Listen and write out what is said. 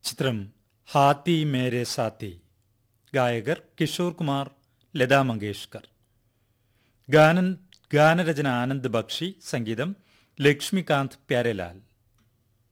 ചിത്രം ഹാത്തി മേരെ സാത്തി. ഗായകർ കിഷോർ കുമാർ, ലതാ മങ്കേഷ്കർ. ഗാനരചന ആനന്ദ് ബക്ഷി, സംഗീതം ലക്ഷ്മികാന്ത് പ്യാരെലാൽ.